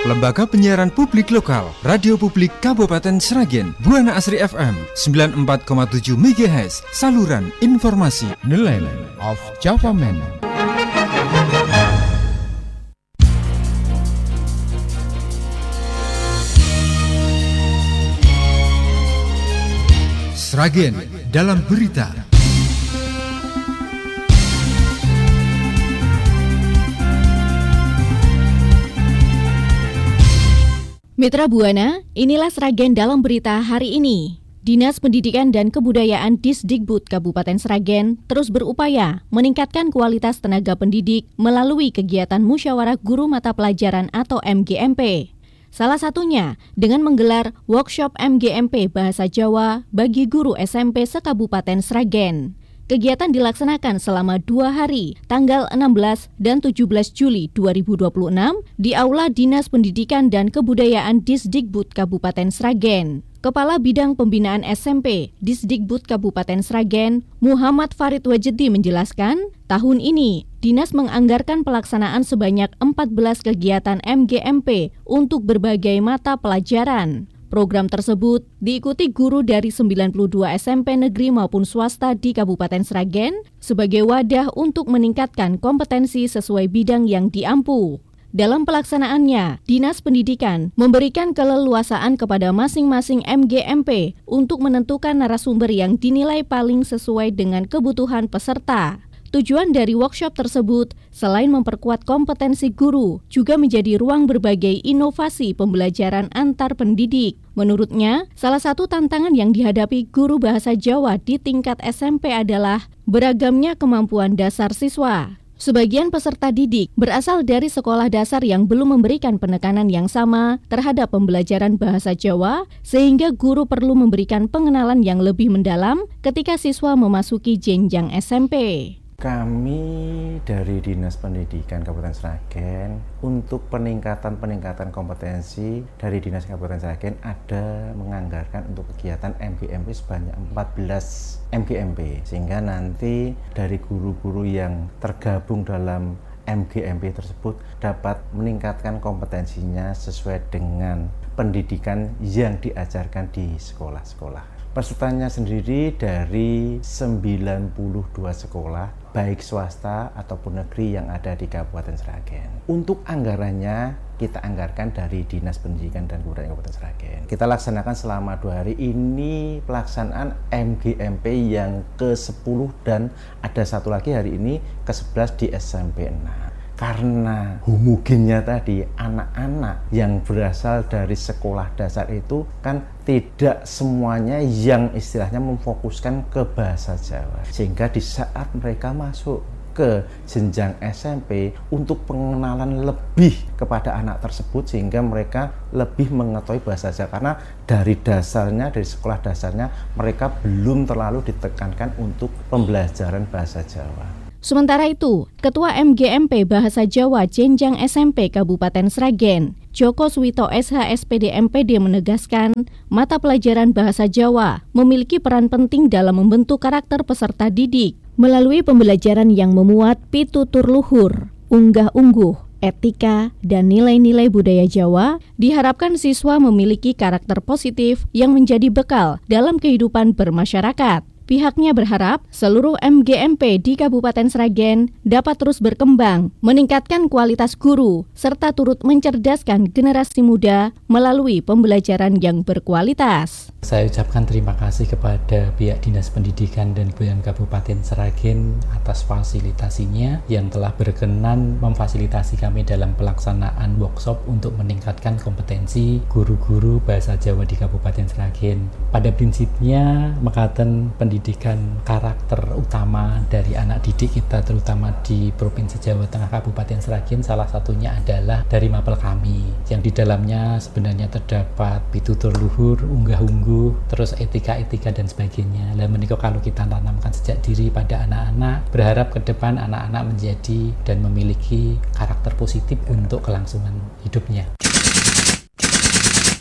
Lembaga Penyiaran Publik Lokal, Radio Publik Kabupaten Sragen, Buana Asri FM 94,7 MHz, saluran informasi. The Land of Java Man. Sragen dalam berita. Mitra Buana, inilah Sragen dalam berita hari ini. Dinas Pendidikan dan Kebudayaan Disdikbud Kabupaten Sragen terus berupaya meningkatkan kualitas tenaga pendidik melalui kegiatan musyawarah guru mata pelajaran atau MGMP. Salah satunya dengan menggelar workshop MGMP Bahasa Jawa bagi guru SMP se-Kabupaten Sragen. Kegiatan dilaksanakan selama 2 hari, tanggal 16 dan 17 Juli 2026 di Aula Dinas Pendidikan dan Kebudayaan Disdikbud Kabupaten Sragen. Kepala Bidang Pembinaan SMP Disdikbud Kabupaten Sragen, Muhammad Farid Wajedi menjelaskan, tahun ini Dinas menganggarkan pelaksanaan sebanyak 14 kegiatan MGMP untuk berbagai mata pelajaran. Program tersebut diikuti guru dari 92 SMP negeri maupun swasta di Kabupaten Sragen sebagai wadah untuk meningkatkan kompetensi sesuai bidang yang diampu. Dalam pelaksanaannya, Dinas Pendidikan memberikan keleluasaan kepada masing-masing MGMP untuk menentukan narasumber yang dinilai paling sesuai dengan kebutuhan peserta. Tujuan dari workshop tersebut, selain memperkuat kompetensi guru, juga menjadi ruang berbagai inovasi pembelajaran antar pendidik. Menurutnya, salah satu tantangan yang dihadapi guru bahasa Jawa di tingkat SMP adalah beragamnya kemampuan dasar siswa. Sebagian peserta didik berasal dari sekolah dasar yang belum memberikan penekanan yang sama terhadap pembelajaran bahasa Jawa, sehingga guru perlu memberikan pengenalan yang lebih mendalam ketika siswa memasuki jenjang SMP. Kami dari Dinas Pendidikan Kabupaten Sragen untuk peningkatan kompetensi dari Dinas Kabupaten Sragen ada menganggarkan untuk kegiatan MGMP sebanyak 14 MGMP, sehingga nanti dari guru-guru yang tergabung dalam MGMP tersebut dapat meningkatkan kompetensinya sesuai dengan pendidikan yang diajarkan di sekolah-sekolah. Pesertanya sendiri dari 92 sekolah, baik swasta ataupun negeri yang ada di Kabupaten Sragen. Untuk anggarannya, kita anggarkan dari Dinas Pendidikan dan Kebudayaan Kabupaten Sragen. Kita laksanakan selama 2 hari ini pelaksanaan MGMP yang ke-10 dan ada satu lagi hari ini ke-11 di SMP 6. Karena homogennya tadi, anak-anak yang berasal dari sekolah dasar itu kan tidak semuanya yang istilahnya memfokuskan ke bahasa Jawa. Sehingga di saat mereka masuk ke jenjang SMP untuk pengenalan lebih kepada anak tersebut, sehingga mereka lebih mengetahui bahasa Jawa. Karena dari dasarnya, dari sekolah dasarnya, mereka belum terlalu ditekankan untuk pembelajaran bahasa Jawa. Sementara itu, Ketua MGMP Bahasa Jawa Jenjang SMP Kabupaten Sragen, Joko Suwito SH-SPD MPD menegaskan, mata pelajaran Bahasa Jawa memiliki peran penting dalam membentuk karakter peserta didik melalui pembelajaran yang memuat pitutur luhur, unggah-ungguh, etika, dan nilai-nilai budaya Jawa. Diharapkan siswa memiliki karakter positif yang menjadi bekal dalam kehidupan bermasyarakat. Pihaknya berharap seluruh MGMP di Kabupaten Sragen dapat terus berkembang, meningkatkan kualitas guru, serta turut mencerdaskan generasi muda melalui pembelajaran yang berkualitas. Saya ucapkan terima kasih kepada pihak Dinas Pendidikan dan Kebudayaan Kabupaten Sragen atas fasilitasinya yang telah berkenan memfasilitasi kami dalam pelaksanaan workshop untuk meningkatkan kompetensi guru-guru bahasa Jawa di Kabupaten Sragen. Pada prinsipnya, mekaten pendidikan karakter utama dari anak didik kita, terutama di Provinsi Jawa Tengah Kabupaten Sragen, salah satunya adalah dari mapel kami, yang di dalamnya sebenarnya terdapat pitutur luhur, unggah-ungguh, terus etika-etika dan sebagainya. Dan menikah kalau kita tanamkan sejak diri pada anak-anak, berharap ke depan anak-anak menjadi dan memiliki karakter positif untuk kelangsungan hidupnya.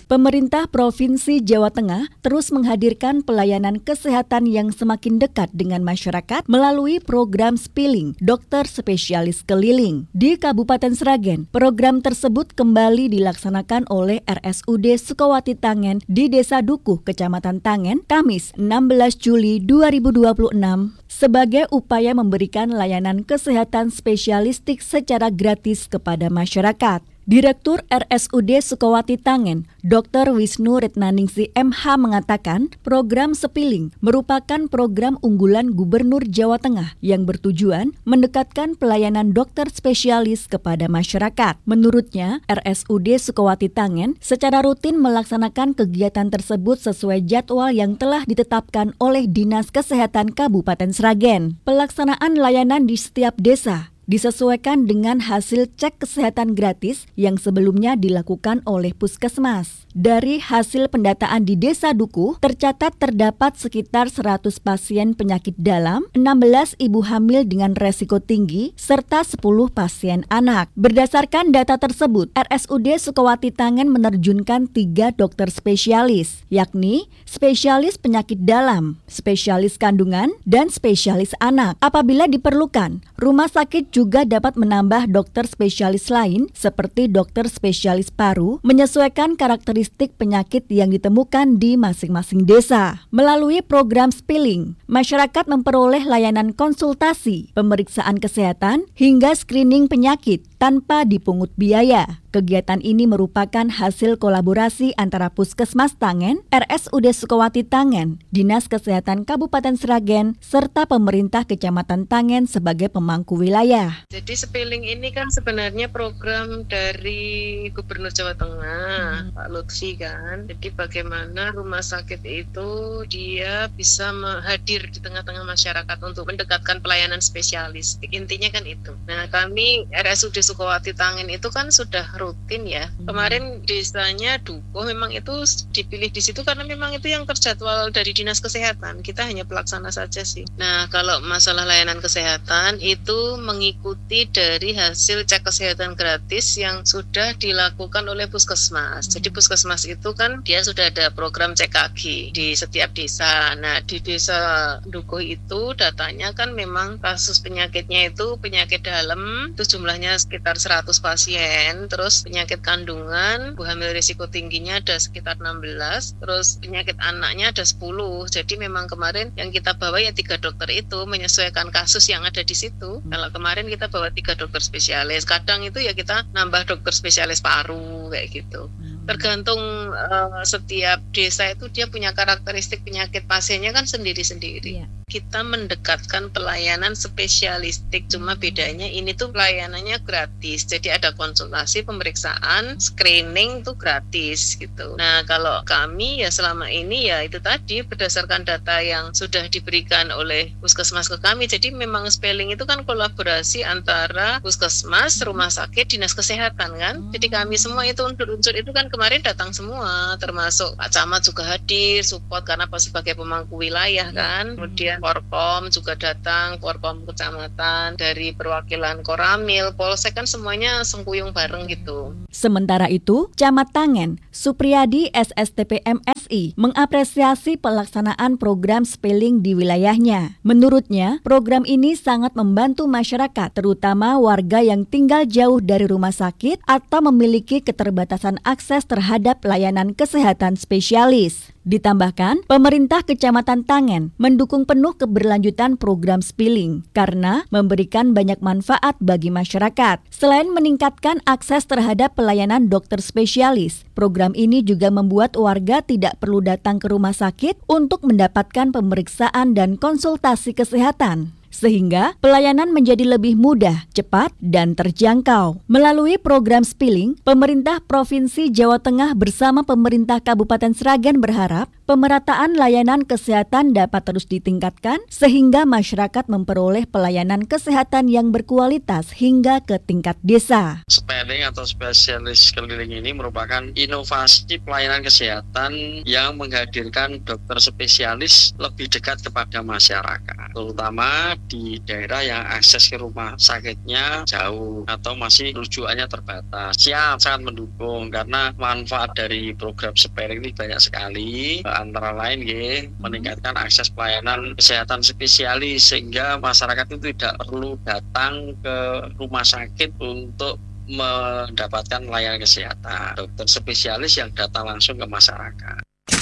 Pemerintah Provinsi Jawa Tengah terus menghadirkan pelayanan kesehatan yang semakin dekat dengan masyarakat melalui program Spilling, dokter spesialis keliling. Di Kabupaten Sragen, program tersebut kembali dilaksanakan oleh RSUD Sukowati Tangen di Desa Dukuh, Kecamatan Tangen, Kamis 16 Juli 2026 sebagai upaya memberikan layanan kesehatan spesialistik secara gratis kepada masyarakat. Direktur RSUD Sukowati Tangen, Dr. Wisnu Retnaningsi MH mengatakan program Spilling merupakan program unggulan Gubernur Jawa Tengah yang bertujuan mendekatkan pelayanan dokter spesialis kepada masyarakat. Menurutnya, RSUD Sukowati Tangen secara rutin melaksanakan kegiatan tersebut sesuai jadwal yang telah ditetapkan oleh Dinas Kesehatan Kabupaten Sragen. Pelaksanaan layanan di setiap desa disesuaikan dengan hasil cek kesehatan gratis yang sebelumnya dilakukan oleh Puskesmas. Dari hasil pendataan di Desa Dukuh, tercatat terdapat sekitar 100 pasien penyakit dalam, 16 ibu hamil dengan resiko tinggi, serta 10 pasien anak. Berdasarkan data tersebut, RSUD Sukowati Tangen menerjunkan 3 dokter spesialis, yakni spesialis penyakit dalam, spesialis kandungan, dan spesialis anak. Apabila diperlukan, rumah sakit juga dapat menambah dokter spesialis lain seperti dokter spesialis paru menyesuaikan karakteristik penyakit yang ditemukan di masing-masing desa. Melalui program Spilling, masyarakat memperoleh layanan konsultasi, pemeriksaan kesehatan, hingga screening penyakit tanpa dipungut biaya. Kegiatan ini merupakan hasil kolaborasi antara Puskesmas Tangen, RSUD Sukowati Tangen, Dinas Kesehatan Kabupaten Sragen, serta pemerintah Kecamatan Tangen sebagai pemangku wilayah. Jadi Spilling ini kan sebenarnya program dari Gubernur Jawa Tengah, Pak Lutfi kan. Jadi bagaimana rumah sakit itu dia bisa hadir di tengah-tengah masyarakat untuk mendekatkan pelayanan spesialis. Intinya kan itu. Nah, kami RSUD Sukowati Tangen itu kan sudah rutin ya. Kemarin desanya Dukuh memang itu dipilih di situ karena memang itu yang terjadwal dari Dinas Kesehatan. Kita hanya pelaksana saja sih. Nah, kalau masalah layanan kesehatan itu mengikuti dari hasil cek kesehatan gratis yang sudah dilakukan oleh Puskesmas. Jadi Puskesmas itu kan dia sudah ada program cek kaki di setiap desa. Nah, di Desa Dukuh itu datanya kan memang kasus penyakitnya itu penyakit dalam, itu jumlahnya sekitar 100 pasien. Terus penyakit kandungan, ibu hamil risiko tingginya ada sekitar 16, terus penyakit anaknya ada 10. Jadi memang kemarin yang kita bawa ya 3 dokter itu menyesuaikan kasus yang ada di situ. Kalau kemarin kita bawa 3 dokter spesialis, kadang itu ya kita nambah dokter spesialis paru kayak gitu. Tergantung setiap desa itu dia punya karakteristik penyakit pasiennya kan sendiri-sendiri. Yeah. Kita mendekatkan pelayanan spesialistik, cuma bedanya ini tuh pelayanannya gratis. Jadi ada konsultasi, pemeriksaan, screening tuh gratis gitu. Nah, kalau kami ya selama ini ya itu tadi berdasarkan data yang sudah diberikan oleh Puskesmas ke kami. Jadi memang Spilling itu kan kolaborasi antara Puskesmas, rumah sakit, Dinas Kesehatan kan. Jadi kami semua itu unsur-unsur itu kan kemarin datang semua, termasuk Pak Camat juga hadir, support karena sebagai pemangku wilayah kan. Kemudian Porkom juga datang, Porkom Kecamatan, dari perwakilan Koramil, Polsek kan semuanya sengkuyung bareng gitu. Sementara itu, Camat Tangen, Supriyadi SSTP MSI, mengapresiasi pelaksanaan program Spilling di wilayahnya. Menurutnya, program ini sangat membantu masyarakat, terutama warga yang tinggal jauh dari rumah sakit atau memiliki keterbatasan akses terhadap layanan kesehatan spesialis. Ditambahkan, pemerintah Kecamatan Tangen mendukung penuh keberlanjutan program Spilling karena memberikan banyak manfaat bagi masyarakat. Selain meningkatkan akses terhadap pelayanan dokter spesialis, program ini juga membuat warga tidak perlu datang ke rumah sakit untuk mendapatkan pemeriksaan dan konsultasi kesehatan. Sehingga pelayanan menjadi lebih mudah, cepat, dan terjangkau. Melalui program Spilling, pemerintah Provinsi Jawa Tengah bersama pemerintah Kabupaten Sragen berharap pemerataan layanan kesehatan dapat terus ditingkatkan sehingga masyarakat memperoleh pelayanan kesehatan yang berkualitas hingga ke tingkat desa. Spelling atau spesialis keliling ini merupakan inovasi pelayanan kesehatan yang menghadirkan dokter spesialis lebih dekat kepada masyarakat, terutama di daerah yang akses ke rumah sakitnya jauh atau masih rujukannya terbatas. Siap, sangat mendukung karena manfaat dari program Spelling ini banyak sekali, antara lain meningkatkan akses pelayanan kesehatan spesialis sehingga masyarakat itu tidak perlu datang ke rumah sakit untuk mendapatkan layanan kesehatan. Dokter spesialis yang datang langsung ke masyarakat.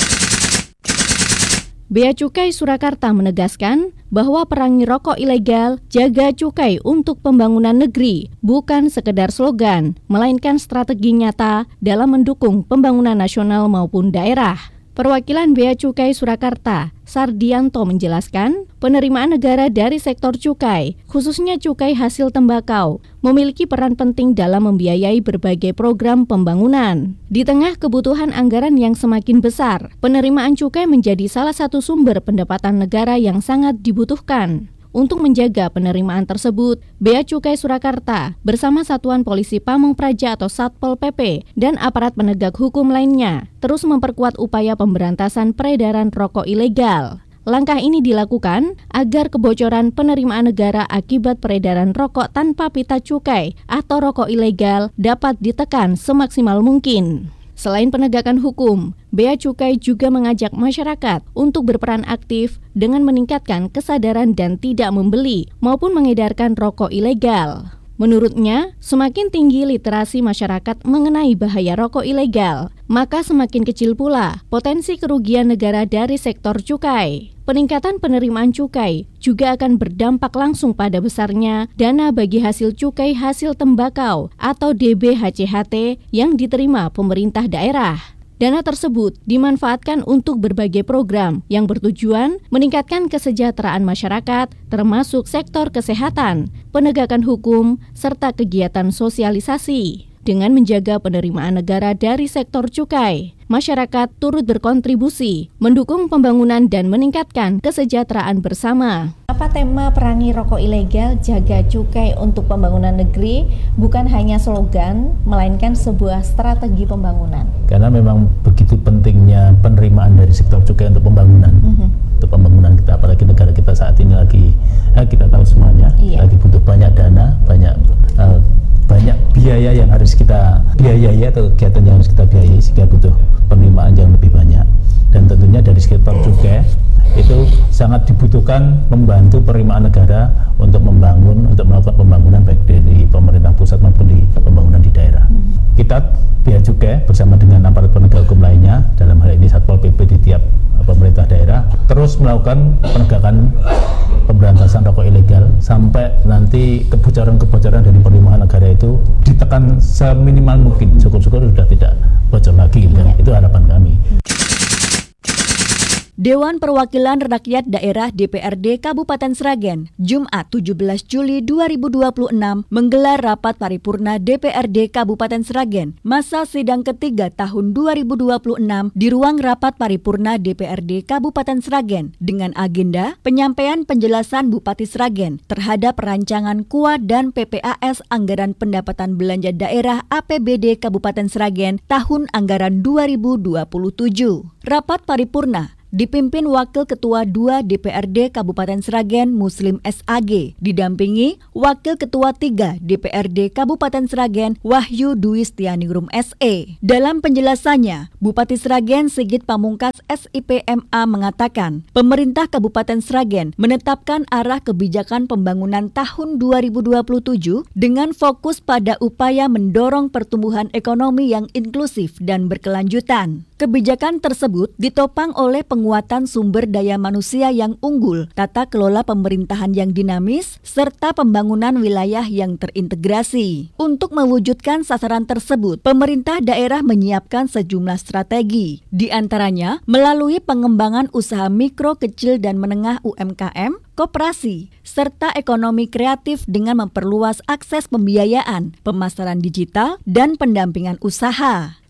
Bea Cukai Surakarta menegaskan bahwa perangi rokok ilegal, jaga cukai untuk pembangunan negeri bukan sekedar slogan, melainkan strategi nyata dalam mendukung pembangunan nasional maupun daerah. Perwakilan Bea Cukai Surakarta, Sardianto menjelaskan, penerimaan negara dari sektor cukai, khususnya cukai hasil tembakau, memiliki peran penting dalam membiayai berbagai program pembangunan. Di tengah kebutuhan anggaran yang semakin besar, penerimaan cukai menjadi salah satu sumber pendapatan negara yang sangat dibutuhkan. Untuk menjaga penerimaan tersebut, Bea Cukai Surakarta bersama Satuan Polisi Pamong Praja atau Satpol PP dan aparat penegak hukum lainnya terus memperkuat upaya pemberantasan peredaran rokok ilegal. Langkah ini dilakukan agar kebocoran penerimaan negara akibat peredaran rokok tanpa pita cukai atau rokok ilegal dapat ditekan semaksimal mungkin. Selain penegakan hukum, Bea Cukai juga mengajak masyarakat untuk berperan aktif dengan meningkatkan kesadaran dan tidak membeli maupun mengedarkan rokok ilegal. Menurutnya, semakin tinggi literasi masyarakat mengenai bahaya rokok ilegal, maka semakin kecil pula potensi kerugian negara dari sektor cukai. Peningkatan penerimaan cukai juga akan berdampak langsung pada besarnya dana bagi hasil cukai hasil tembakau atau DBHCHT yang diterima pemerintah daerah. Dana tersebut dimanfaatkan untuk berbagai program yang bertujuan meningkatkan kesejahteraan masyarakat, termasuk sektor kesehatan, penegakan hukum, serta kegiatan sosialisasi. Dengan menjaga penerimaan negara dari sektor cukai, masyarakat turut berkontribusi, mendukung pembangunan dan meningkatkan kesejahteraan bersama. Apa tema perangi rokok ilegal, jaga cukai untuk pembangunan negeri bukan hanya slogan, melainkan sebuah strategi pembangunan. Karena memang begitu pentingnya penerimaan dari sektor cukai untuk pembangunan. Untuk pembangunan kita, apalagi negara kita saat ini lagi, kita tahu semuanya, lagi butuh banyak dana, banyak biaya yang harus kita biayai atau kegiatan yang harus kita biayai sehingga butuh penerimaan yang lebih banyak. Dan tentunya dari sektor cukai itu sangat dibutuhkan membantu penerimaan negara untuk melakukan pembangunan baik dari pemerintah pusat maupun di pembangunan di daerah. Kita Bea Cukai bersama dengan aparat penegak hukum lainnya, dalam hal ini Satpol PP di tiap pemerintah daerah, terus melakukan penegakan pemberantasan rokok ilegal sampai nanti kebocoran-kebocoran dari penerimaan negara itu ditekan seminimal mungkin. Syukur-syukur sudah tidak bocor lagi, gitu kan. Itu harapan kami. Dewan Perwakilan Rakyat Daerah DPRD Kabupaten Sragen, Jumat 17 Juli 2026 menggelar rapat paripurna DPRD Kabupaten Sragen masa sidang ketiga tahun 2026 di ruang rapat paripurna DPRD Kabupaten Sragen dengan agenda penyampaian penjelasan Bupati Sragen terhadap rancangan KUA dan PPAS Anggaran Pendapatan Belanja Daerah APBD Kabupaten Sragen tahun anggaran 2027. Rapat paripurna dipimpin Wakil Ketua 2 DPRD Kabupaten Sragen Muslim SAG, didampingi Wakil Ketua 3 DPRD Kabupaten Sragen Wahyu Dwi Setianingrum SE. Dalam penjelasannya, Bupati Sragen Sigit Pamungkas SIPMA mengatakan, pemerintah Kabupaten Sragen menetapkan arah kebijakan pembangunan tahun 2027 dengan fokus pada upaya mendorong pertumbuhan ekonomi yang inklusif dan berkelanjutan. Kebijakan tersebut ditopang oleh penguatan sumber daya manusia yang unggul, tata kelola pemerintahan yang dinamis, serta pembangunan wilayah yang terintegrasi. Untuk mewujudkan sasaran tersebut, pemerintah daerah menyiapkan sejumlah strategi, di antaranya melalui pengembangan usaha mikro, kecil, dan menengah UMKM, koperasi, serta ekonomi kreatif dengan memperluas akses pembiayaan, pemasaran digital, dan pendampingan usaha.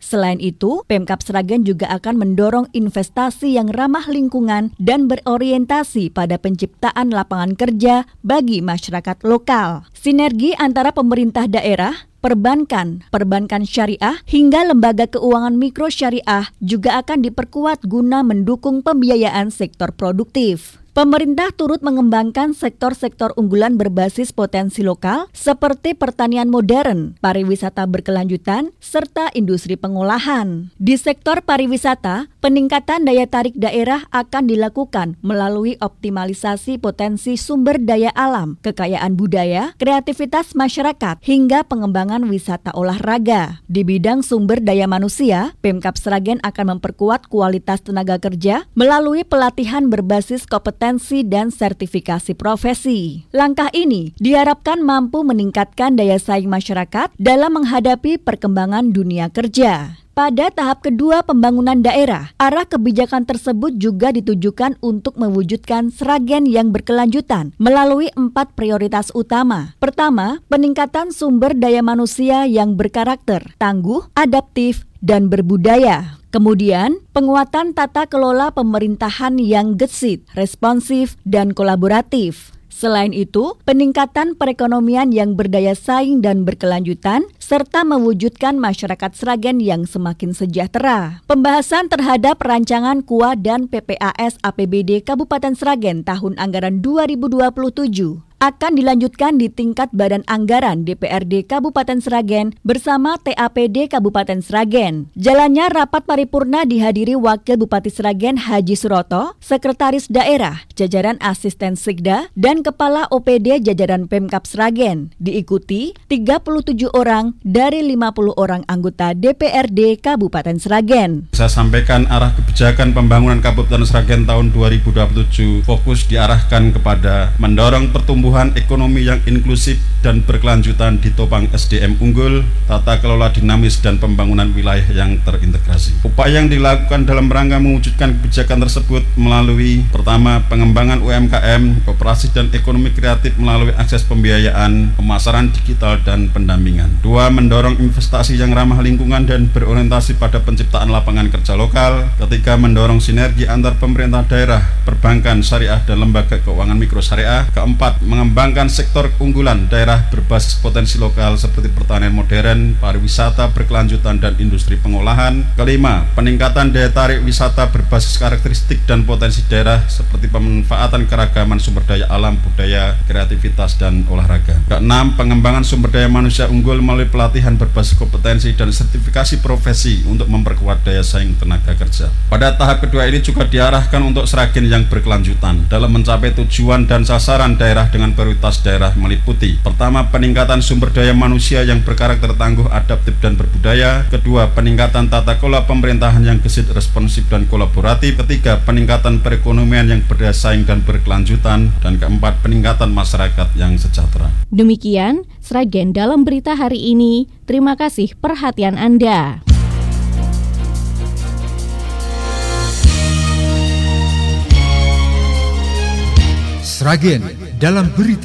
Selain itu, Pemkab Sragen juga akan mendorong investasi yang ramah lingkungan dan berorientasi pada penciptaan lapangan kerja bagi masyarakat lokal. Sinergi antara pemerintah daerah, perbankan syariah, hingga lembaga keuangan mikro syariah juga akan diperkuat guna mendukung pembiayaan sektor produktif. Pemerintah turut mengembangkan sektor-sektor unggulan berbasis potensi lokal seperti pertanian modern, pariwisata berkelanjutan, serta industri pengolahan. Di sektor pariwisata, peningkatan daya tarik daerah akan dilakukan melalui optimalisasi potensi sumber daya alam, kekayaan budaya, kreativitas masyarakat, hingga pengembangan wisata olahraga. Di bidang sumber daya manusia, Pemkab Sragen akan memperkuat kualitas tenaga kerja melalui pelatihan berbasis kompetensi dan sertifikasi profesi. Langkah ini diharapkan mampu meningkatkan daya saing masyarakat dalam menghadapi perkembangan dunia kerja. Pada tahap kedua pembangunan daerah, arah kebijakan tersebut juga ditujukan untuk mewujudkan Sragen yang berkelanjutan melalui 4 prioritas utama. Pertama, peningkatan sumber daya manusia yang berkarakter, tangguh, adaptif, dan berbudaya. Kemudian, penguatan tata kelola pemerintahan yang gesit, responsif, dan kolaboratif. Selain itu, peningkatan perekonomian yang berdaya saing dan berkelanjutan, serta mewujudkan masyarakat Sragen yang semakin sejahtera. Pembahasan terhadap rancangan KUA dan PPAS APBD Kabupaten Sragen tahun anggaran 2027 akan dilanjutkan di tingkat Badan Anggaran DPRD Kabupaten Sragen bersama TAPD Kabupaten Sragen. Jalannya rapat paripurna dihadiri Wakil Bupati Sragen Haji Suroto, Sekretaris Daerah, jajaran Asisten Sikda, dan Kepala OPD jajaran Pemkab Sragen. Diikuti 37 orang dari 50 orang anggota DPRD Kabupaten Sragen. Saya sampaikan arah kebijakan pembangunan Kabupaten Sragen tahun 2027 fokus diarahkan kepada mendorong pertumbuhan ekonomi yang inklusif dan berkelanjutan ditopang SDM unggul, tata kelola dinamis, dan pembangunan wilayah yang terintegrasi. Upaya yang dilakukan dalam rangka mewujudkan kebijakan tersebut melalui pertama, pengembangan UMKM, koperasi dan ekonomi kreatif melalui akses pembiayaan, pemasaran digital, dan pendampingan. Dua, mendorong investasi yang ramah lingkungan dan berorientasi pada penciptaan lapangan kerja lokal. Ketiga, mendorong sinergi antar pemerintah daerah, perbankan syariah, dan lembaga keuangan mikro syariah. Keempat, mengembangkan sektor unggulan daerah berbasis potensi lokal seperti pertanian modern, pariwisata berkelanjutan, dan industri pengolahan. Kelima, peningkatan daya tarik wisata berbasis karakteristik dan potensi daerah seperti pemanfaatan keragaman sumber daya alam, budaya, kreativitas, dan olahraga. Keenam, pengembangan sumber daya manusia unggul melalui pelatihan berbasis kompetensi dan sertifikasi profesi untuk memperkuat daya saing tenaga kerja. Pada tahap kedua ini juga diarahkan untuk Sragen yang berkelanjutan dalam mencapai tujuan dan sasaran daerah dengan prioritas daerah meliputi: pertama, peningkatan sumber daya manusia yang berkarakter tangguh, adaptif, dan berbudaya. Kedua, peningkatan tata kelola pemerintahan yang gesit, responsif, dan kolaboratif. Ketiga, peningkatan perekonomian yang berdaya saing dan berkelanjutan. Dan keempat, peningkatan masyarakat yang sejahtera. Demikian Sragen dalam berita hari ini. Terima kasih perhatian Anda. Sragen dalam berita